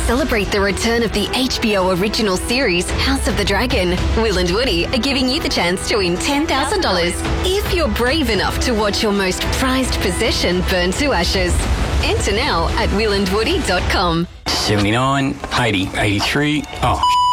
celebrate the return of the HBO original series House of the Dragon, Will and Woody are giving you the chance to win $10,000 if you're brave enough to watch your most prized possession burn to ashes. Enter now at willandwoody.com. 79, 80, 83. Oh,